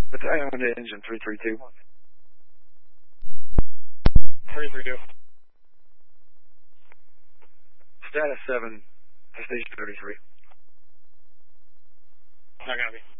But I own the engine 332. 332. Status 7 to station 33. Not gonna be.